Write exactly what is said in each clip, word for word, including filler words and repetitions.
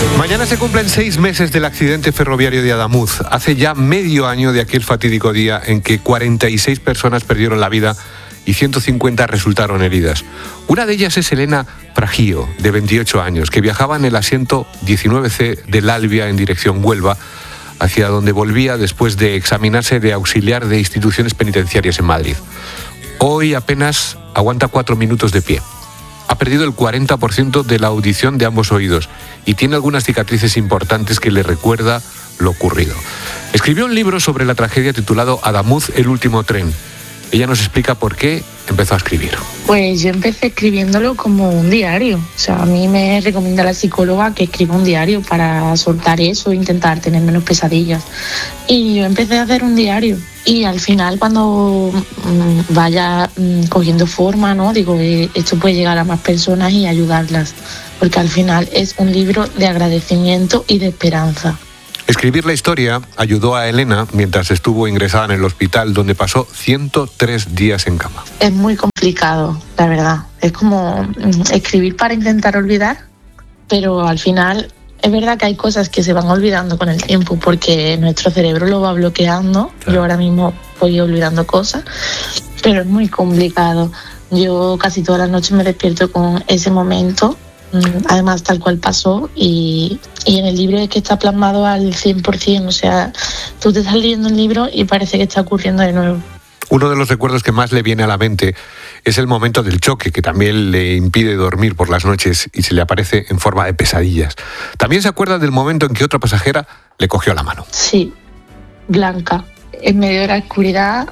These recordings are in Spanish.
Mañana se cumplen seis meses del accidente ferroviario de Adamuz. Hace ya medio año de aquel fatídico día en que cuarenta y seis personas perdieron la vida y ciento cincuenta resultaron heridas. Una de ellas es Elena Fragío, de veintiocho años, que viajaba en el asiento diecinueve ce del Albia en dirección Huelva, hacia donde volvía después de examinarse de auxiliar de instituciones penitenciarias en Madrid. Hoy apenas aguanta cuatro minutos de pie. Ha perdido el cuarenta por ciento de la audición de ambos oídos y tiene algunas cicatrices importantes que le recuerda lo ocurrido. Escribió un libro sobre la tragedia titulado Adamuz, el último tren. Ella nos explica por qué empezó a escribir. Pues yo empecé escribiéndolo como un diario. O sea, a mí me recomienda la psicóloga que escriba un diario para soltar eso e intentar tener menos pesadillas. Y yo empecé a hacer un diario. Y al final, cuando mmm, vaya mmm, cogiendo forma, ¿no? Digo, eh, esto puede llegar a más personas y ayudarlas. Porque al final es un libro de agradecimiento y de esperanza. Escribir la historia ayudó a Elena mientras estuvo ingresada en el hospital, donde pasó ciento tres días en cama. Es muy complicado, la verdad. Es como escribir para intentar olvidar, pero al final es verdad que hay cosas que se van olvidando con el tiempo porque nuestro cerebro lo va bloqueando. Claro. Yo ahora mismo voy olvidando cosas, pero es muy complicado. Yo casi todas las noches me despierto con ese momento, además tal cual pasó, y, y en el libro es que está plasmado al cien por ciento, o sea, tú te estás leyendo el libro y parece que está ocurriendo de nuevo. Uno de los recuerdos que más le viene a la mente es el momento del choque, que también le impide dormir por las noches y se le aparece en forma de pesadillas. También se acuerda del momento en que otra pasajera le cogió la mano. Sí, Blanca. En medio de la oscuridad,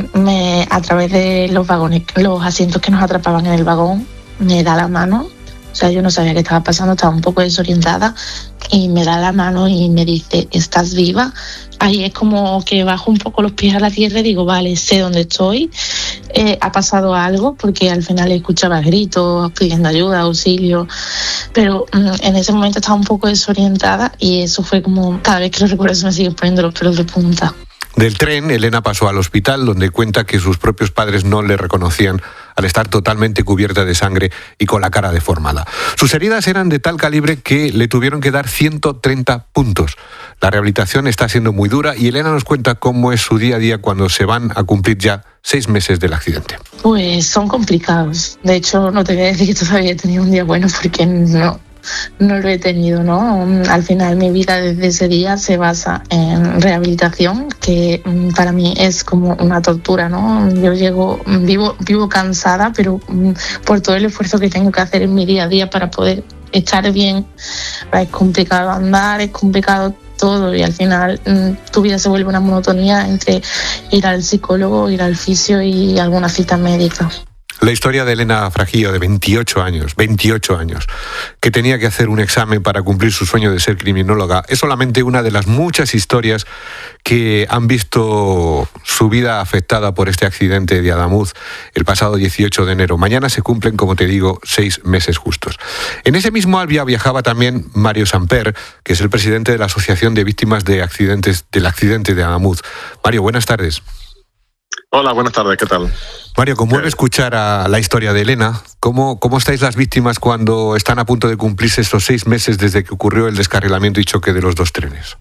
me, a través de los vagones, los asientos que nos atrapaban en el vagón, me da la mano. O sea, yo no sabía qué estaba pasando, estaba un poco desorientada y me da la mano y me dice, ¿estás viva? Ahí es como que bajo un poco los pies a la tierra y digo, vale, sé dónde estoy, eh, ha pasado algo, porque al final escuchaba gritos, pidiendo ayuda, auxilio, pero mm, en ese momento estaba un poco desorientada y eso fue como, cada vez que lo recuerdo se me siguen poniendo los pelos de punta. Del tren, Elena pasó al hospital, donde cuenta que sus propios padres no le reconocían al estar totalmente cubierta de sangre y con la cara deformada. Sus heridas eran de tal calibre que le tuvieron que dar ciento treinta puntos. La rehabilitación está siendo muy dura y Elena nos cuenta cómo es su día a día cuando se van a cumplir ya seis meses del accidente. Pues son complicados. De hecho, no te voy a decir que todavía he tenido un día bueno porque no... No lo he tenido, ¿no? Al final mi vida desde ese día se basa en rehabilitación, que para mí es como una tortura, ¿no? Yo llego, vivo, vivo cansada, pero por todo el esfuerzo que tengo que hacer en mi día a día para poder estar bien, es complicado andar, es complicado todo y al final tu vida se vuelve una monotonía entre ir al psicólogo, ir al fisio y alguna cita médica. La historia de Elena Fragío, de veintiocho años, veintiocho años, que tenía que hacer un examen para cumplir su sueño de ser criminóloga, es solamente una de las muchas historias que han visto su vida afectada por este accidente de Adamuz el pasado dieciocho de enero. Mañana se cumplen, como te digo, seis meses justos. En ese mismo Albia viajaba también Mario Samper, que es el presidente de la Asociación de Víctimas de Accidentes del accidente de Adamuz. Mario, buenas tardes. Hola, buenas tardes, ¿qué tal? Mario, conmueve escuchar a la historia de Elena. ¿Cómo, ¿Cómo estáis las víctimas cuando están a punto de cumplirse estos seis meses desde que ocurrió el descarrilamiento y choque de los dos trenes?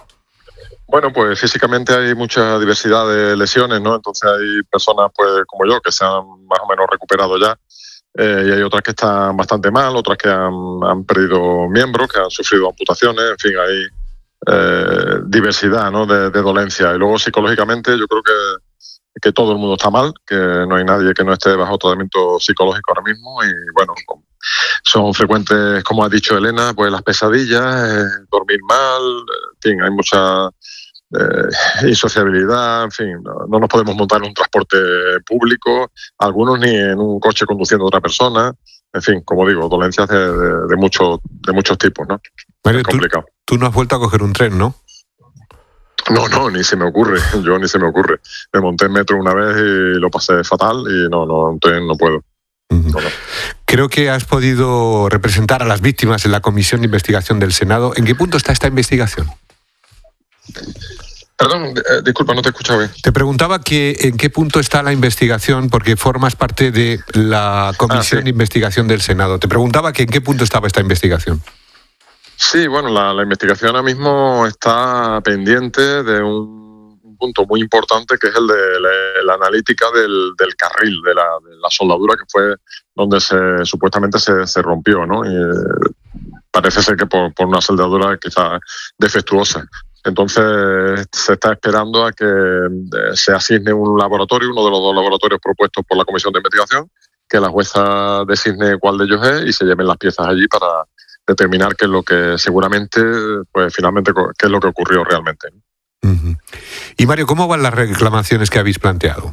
Bueno, pues físicamente hay mucha diversidad de lesiones, ¿no? Entonces hay personas, pues como yo, que se han más o menos recuperado ya, eh, y hay otras que están bastante mal, otras que han, han perdido miembros, que han sufrido amputaciones, en fin, hay eh, diversidad, ¿no? de, de dolencia. Y luego psicológicamente yo creo que que todo el mundo está mal, que no hay nadie que no esté bajo tratamiento psicológico ahora mismo y bueno, son frecuentes, como ha dicho Elena, pues las pesadillas, eh, dormir mal, en fin, hay mucha eh, insociabilidad, en fin, no, no nos podemos montar en un transporte público, algunos ni en un coche conduciendo a otra persona, en fin, como digo, dolencias de, de, de, mucho, de muchos tipos, ¿no? Mario, es complicado. Tú, tú no has vuelto a coger un tren, ¿no? No, no, ni se me ocurre, yo ni se me ocurre. Me monté en metro una vez y lo pasé fatal y no, no, un tren no puedo. Uh-huh. No, no. Creo que has podido representar a las víctimas en la Comisión de Investigación del Senado. ¿En qué punto está esta investigación? Perdón, eh, disculpa, no te he escuchado bien. Te preguntaba que en qué punto está la investigación, porque formas parte de la Comisión ah, sí. de Investigación del Senado. Te preguntaba que en qué punto estaba esta investigación. Sí, bueno, la, la investigación ahora mismo está pendiente de un punto muy importante, que es el de la, la analítica del, del carril, de la, de la soldadura, que fue donde se supuestamente se, se rompió, ¿no? Y eh, parece ser que por, por una soldadura quizás defectuosa. Entonces se está esperando a que se asigne un laboratorio, uno de los dos laboratorios propuestos por la Comisión de Investigación, que la jueza designe cuál de ellos es y se lleven las piezas allí para determinar qué es lo que seguramente, pues finalmente, qué es lo que ocurrió realmente. Uh-huh. Y Mario, ¿cómo van las reclamaciones que habéis planteado?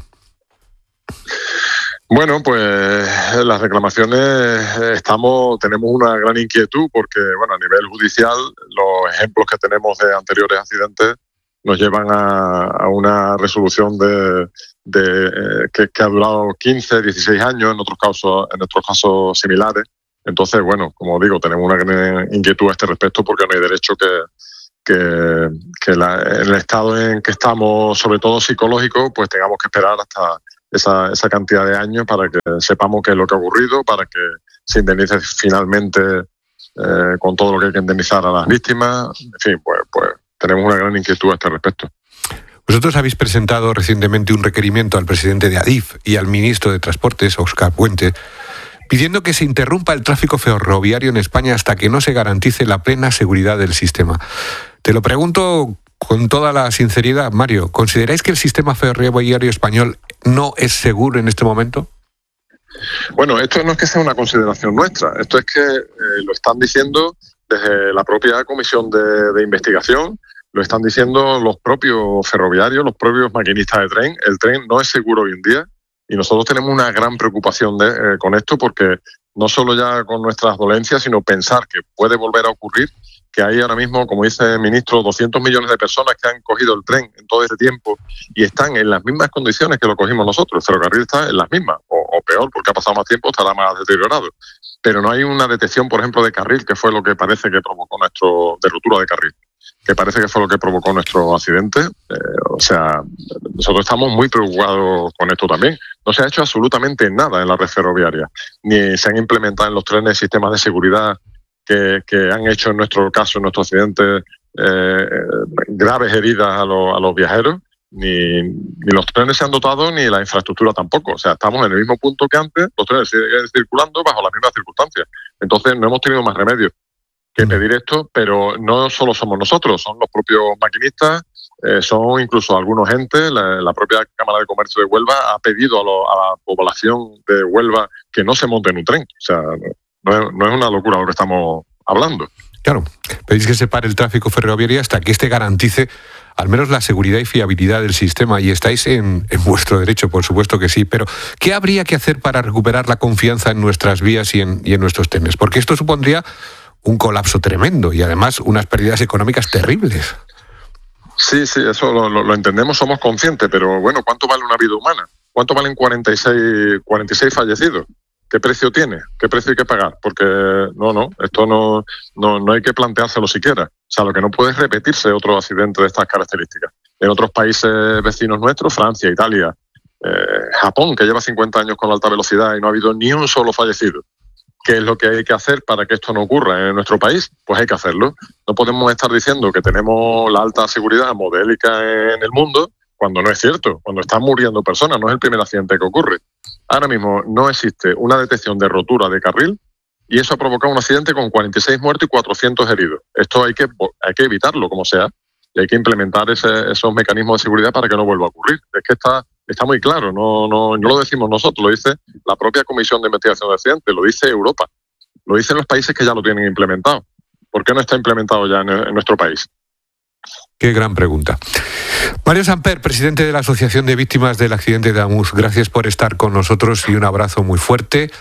Bueno, pues las reclamaciones, estamos, tenemos una gran inquietud porque, bueno, a nivel judicial, los ejemplos que tenemos de anteriores accidentes nos llevan a, a una resolución de, de eh, que, que ha durado quince, dieciséis años en otros casos, en otros casos similares. Entonces, bueno, como digo, tenemos una gran inquietud a este respecto porque no hay derecho que, que, que la, en el estado en que estamos, sobre todo psicológico, pues tengamos que esperar hasta esa, esa cantidad de años para que sepamos qué es lo que ha ocurrido, para que se indemnice finalmente eh, con todo lo que hay que indemnizar a las víctimas. En fin, pues, pues tenemos una gran inquietud a este respecto. Vosotros habéis presentado recientemente un requerimiento al presidente de Adif y al ministro de Transportes, Óscar Puente, pidiendo que se interrumpa el tráfico ferroviario en España hasta que no se garantice la plena seguridad del sistema. Te lo pregunto con toda la sinceridad, Mario, ¿consideráis que el sistema ferroviario español no es seguro en este momento? Bueno, esto no es que sea una consideración nuestra, esto es que eh, lo están diciendo desde la propia comisión de, de investigación, lo están diciendo los propios ferroviarios, los propios maquinistas de tren. El tren no es seguro hoy en día y nosotros tenemos una gran preocupación de, eh, con esto, porque no solo ya con nuestras dolencias, sino pensar que puede volver a ocurrir, que hay ahora mismo, como dice el ministro, doscientos millones de personas que han cogido el tren en todo ese tiempo y están en las mismas condiciones que lo cogimos nosotros. El ferrocarril está en las mismas, o, o peor, porque ha pasado más tiempo, estará más deteriorado. Pero no hay una detección, por ejemplo, de carril, que fue lo que parece que provocó nuestro, de ruptura de carril, que parece que fue lo que provocó nuestro accidente. Eh, o sea, nosotros estamos muy preocupados con esto también. No se ha hecho absolutamente nada en la red ferroviaria, ni se han implementado en los trenes sistemas de seguridad que, que han hecho en nuestro caso, en nuestro accidente, eh, graves heridas a, lo, a los viajeros, ni, ni los trenes se han dotado, ni la infraestructura tampoco. O sea, estamos en el mismo punto que antes, los trenes siguen circulando bajo las mismas circunstancias. Entonces no hemos tenido más remedio que pedir esto, pero no solo somos nosotros, son los propios maquinistas, eh, son incluso algunos entes. La, la propia Cámara de Comercio de Huelva ha pedido a, lo, a la población de Huelva que no se monte en un tren. O sea, no es, no es una locura lo que estamos hablando. Claro, pedís que se pare el tráfico ferroviario hasta que éste garantice al menos la seguridad y fiabilidad del sistema, y estáis en, en vuestro derecho, por supuesto que sí, pero ¿qué habría que hacer para recuperar la confianza en nuestras vías y en, y en nuestros trenes? Porque esto supondría un colapso tremendo y además unas pérdidas económicas terribles. Sí, sí, eso lo, lo, lo entendemos, somos conscientes, pero bueno, ¿cuánto vale una vida humana? ¿Cuánto valen cuarenta y seis fallecidos? ¿Qué precio tiene? ¿Qué precio hay que pagar? Porque no, no, esto no, no, no hay que planteárselo siquiera. O sea, lo que no puede es repetirse otro accidente de estas características. En otros países vecinos nuestros, Francia, Italia, eh, Japón, que lleva cincuenta años con la alta velocidad y no ha habido ni un solo fallecido. ¿Qué es lo que hay que hacer para que esto no ocurra en nuestro país? Pues hay que hacerlo. No podemos estar diciendo que tenemos la alta seguridad modélica en el mundo cuando no es cierto, cuando están muriendo personas. No es el primer accidente que ocurre. Ahora mismo no existe una detección de rotura de carril y eso ha provocado un accidente con cuarenta y seis muertos y cuatrocientos heridos. Esto hay que, hay que evitarlo como sea y hay que implementar ese, esos mecanismos de seguridad para que no vuelva a ocurrir. Es que está... Está muy claro, no, no, no lo decimos nosotros, lo dice la propia Comisión de Investigación de Accidentes, lo dice Europa, lo dicen los países que ya lo tienen implementado. ¿Por qué no está implementado ya en, en nuestro país? Qué gran pregunta. Mario Samper, presidente de la Asociación de Víctimas del Accidente de Adamuz, gracias por estar con nosotros y un abrazo muy fuerte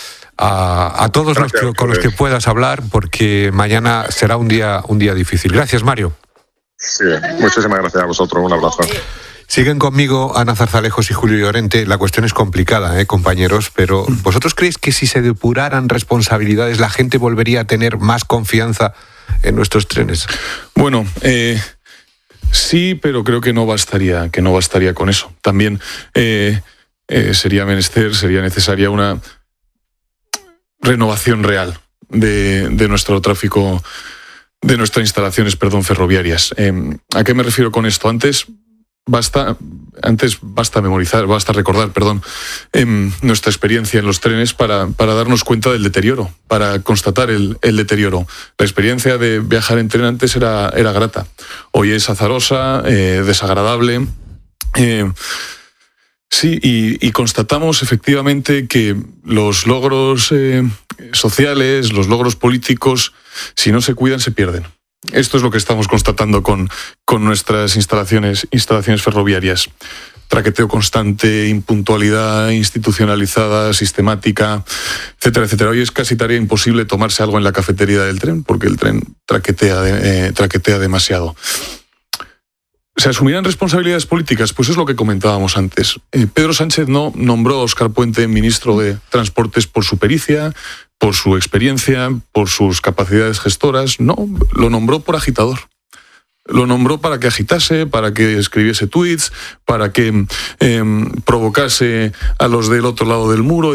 a, a todos los que, con los que puedas hablar, porque mañana será un día, un día difícil. Gracias, Mario. Sí, muchísimas gracias a vosotros, un abrazo. Siguen conmigo Ana Zarzalejos y Julio Llorente. La cuestión es complicada, ¿eh, compañeros? Pero ¿vosotros creéis que si se depuraran responsabilidades la gente volvería a tener más confianza en nuestros trenes? Bueno, eh, sí, pero creo que no bastaría, que no bastaría con eso. También eh, eh, sería menester, sería necesaria una renovación real de, de nuestro tráfico de nuestras instalaciones, perdón, ferroviarias. Eh, ¿A qué me refiero con esto? Antes basta, antes basta memorizar, basta recordar, perdón, eh, nuestra experiencia en los trenes para, para darnos cuenta del deterioro, para constatar el, el deterioro. La experiencia de viajar en tren antes era, era grata. Hoy es azarosa, eh, desagradable. Eh, sí, y, y constatamos efectivamente que los logros eh, sociales, los logros políticos, si no se cuidan, se pierden. Esto es lo que estamos constatando con, con nuestras instalaciones, instalaciones ferroviarias. Traqueteo constante, impuntualidad institucionalizada, sistemática, etcétera, etcétera. Hoy es casi tarea imposible tomarse algo en la cafetería del tren porque el tren traquetea, eh, traquetea demasiado. ¿Se asumirán responsabilidades políticas? Pues es lo que comentábamos antes. Eh, Pedro Sánchez no nombró a Óscar Puente ministro de Transportes por su pericia, por su experiencia, por sus capacidades gestoras. No, lo nombró por agitador. Lo nombró para que agitase, para que escribiese tweets, para que eh, provocase a los del otro lado del muro.